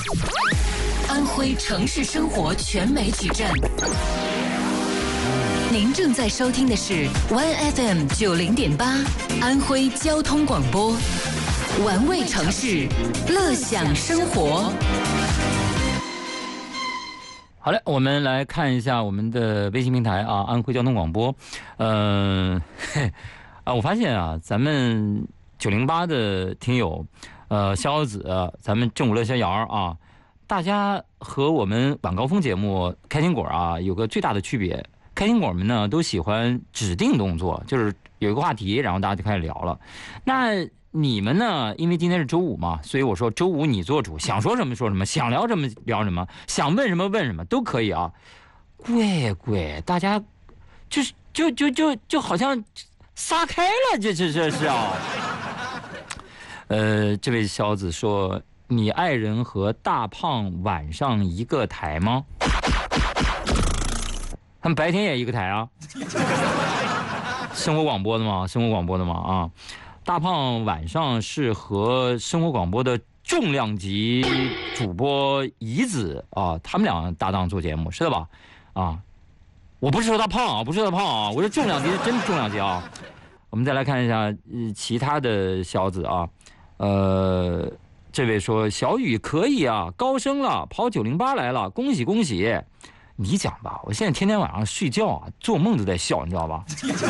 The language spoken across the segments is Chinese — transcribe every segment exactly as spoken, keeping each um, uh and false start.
安徽城市生活全媒矩阵。您正在收听的是 One F M 九零点八安徽交通广播，玩味城市，乐享生活。 好嘞，我们来看一下我们的微信平台啊，安徽交通广播。嗯、呃，啊，我发现啊，咱们九零八的听友，呃，逍遥子，咱们正午乐逍遥啊，大家和我们晚高峰节目开心果啊有个最大的区别。开心果们呢都喜欢指定动作，就是有一个话题，然后大家就开始聊了。那你们呢？因为今天是周五嘛，所以我说周五你做主，想说什么说什么，想聊什么聊什么，想问什么问什么都可以啊。贵贵，大家就是就就就就好像撒开了，这这这是啊。呃，这位小子说，你爱人和大胖晚上一个台吗？他们白天也一个台啊，生活广播的嘛，生活广播的嘛啊。大胖晚上是和生活广播的重量级主播怡子啊，他们俩搭档做节目，是的吧？啊，我不是说他胖啊，不是说他胖啊，我说重量级是真重量级啊。我们再来看一下、呃、其他的小子啊，呃，这位说小雨可以啊，高升了，跑九零八来了，恭喜恭喜。你讲吧，我现在天天晚上睡觉啊，做梦都在笑，你知道吧？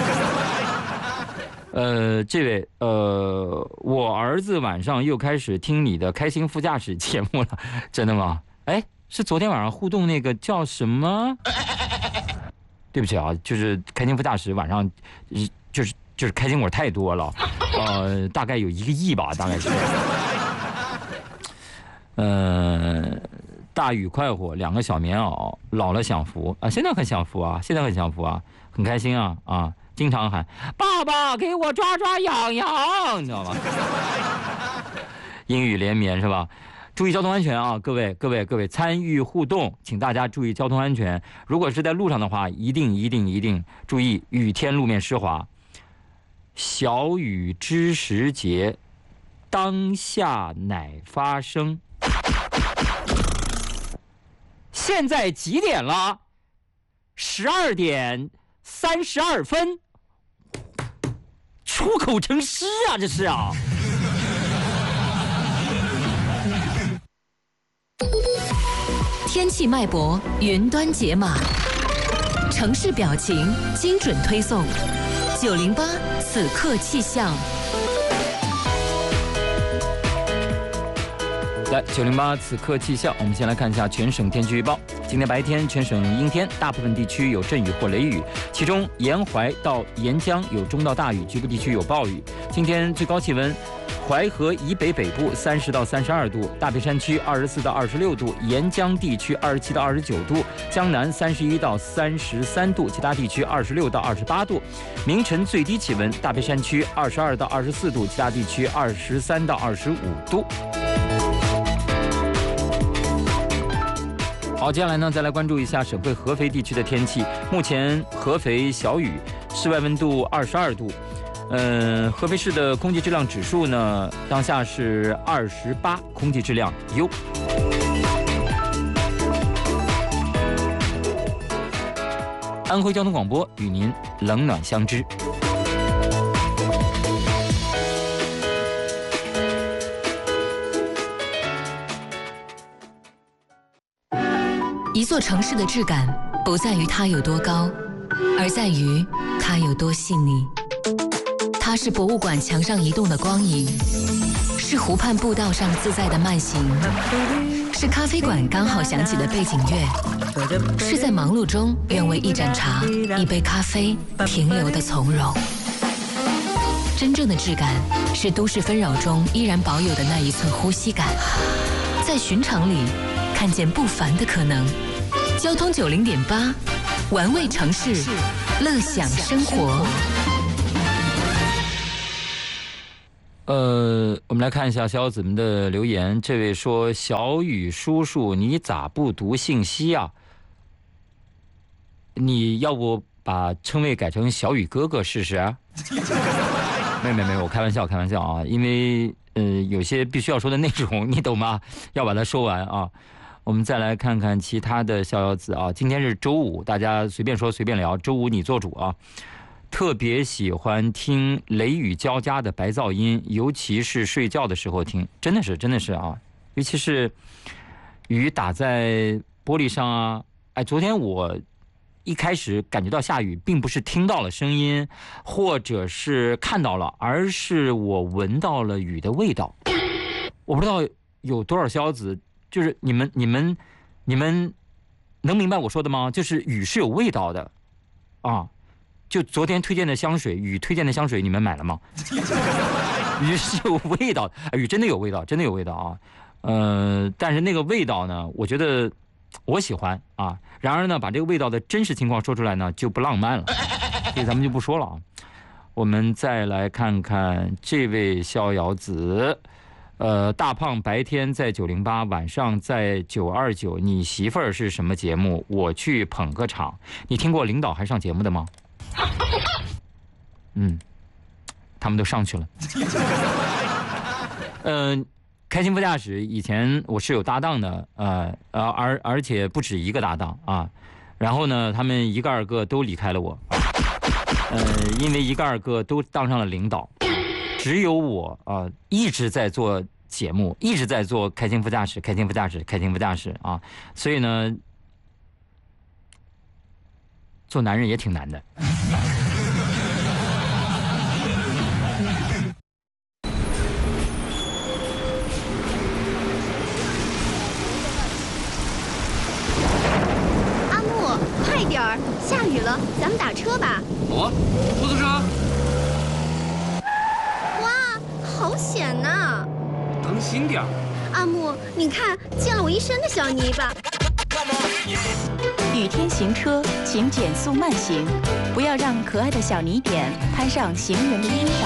呃，这位呃，我儿子晚上又开始听你的开心副驾驶节目了，真的吗？哎，是昨天晚上互动那个叫什么？对不起啊，就是开心副驾驶晚上，就是就是开心果太多了，呃，大概有一个亿吧，大概是。呃。大雨快活，两个小棉袄，老了享福啊！现在很享福啊，现在很享福啊，很开心啊啊！经常喊爸爸给我抓抓痒痒，你知道吗？阴雨连绵是吧？注意交通安全啊，各位各位各位，参与互动，请大家注意交通安全。如果是在路上的话，一定一定一定注意雨天路面湿滑。小雨知时节，当下乃发生。现在几点了？十二点三十二分。出口成诗啊，这是啊！ 天气脉搏，云端解码，城市表情，精准推送。九零八此刻气象。 来，九零八此刻气象，我们先来看一下全省天气预报。今天白天全省阴天，大部分地区有阵雨或雷雨，其中沿淮到沿江有中到大雨，局部地区有暴雨。今天最高气温，淮河以北北部三十到三十二度，大别山区二十四到二十六度，沿江地区二十七到二十九度，江南三十一到三十三度，其他地区二十六到二十八度。明晨最低气温，大别山区二十二到二十四度，其他地区二十三到二十五度。好，接下来呢，再来关注一下省会合肥地区的天气。目前合肥小雨，室外温度二十二度。嗯，合肥市的空气质量指数呢，当下是二十八，空气质量优。安徽交通广播与您冷暖相知。 一座城市的质感不在于它有多高，而在于它有多细腻。它是博物馆墙上移动的光影，是湖畔步道上自在的慢行，是咖啡馆刚好响起的背景乐，是在忙碌中愿为一盏茶、一杯咖啡停留的从容。真正的质感是都市纷扰中依然保有的那一寸呼吸感，在寻常里看见不凡的可能。交通九零点八，玩味城市，乐享生活。 呃，我们来看一下小子们的留言。这位说：“小雨叔叔，你咋不读信息啊？你要不把称谓改成小雨哥哥试试啊？”没没没，我开玩笑，开玩笑啊！因为呃，有些必须要说的内容，你懂吗？要把它说完啊。我们再来看看其他的逍遥子啊。今天是周五，大家随便说随便聊，周五你做主啊。特别喜欢听雷雨交加的白噪音，尤其是睡觉的时候听，真的是真的是啊，尤其是雨打在玻璃上啊。哎，昨天我一开始感觉到下雨，并不是听到了声音，或者是看到了，而是我闻到了雨的味道。我不知道有多少逍遥子，就是你们你们你们能明白我说的吗？就是雨是有味道的啊。就昨天推荐的香水，雨推荐的香水，你们买了吗？雨是有味道，雨真的有味道，真的有味道啊。呃，但是那个味道呢，我觉得我喜欢啊。然而呢，把这个味道的真实情况说出来呢，就不浪漫了，所以咱们就不说了啊。我们再来看看这位逍遥子，呃，大胖白天在九零八，晚上在九二九。你媳妇儿是什么节目？我去捧个场。你听过领导还上节目的吗？嗯，他们都上去了。呃，开心副驾驶以前我是有搭档的，呃呃，而而且不止一个搭档啊。然后呢，他们一个二个都离开了我，呃，因为一个二个都当上了领导，只有我啊、呃、一直在做节目，一直在做开心副驾驶，开心副驾驶，开心副驾驶啊。所以呢，做男人也挺难的。 阿木，快点儿，下雨了，咱们打车吧。 哦，出租车。 哇，好险呐！ 当心点儿。 阿木，你看，溅了我一身的小泥巴。 雨天行车，请减速慢行，不要让可爱的小泥点攀上行人的衣角。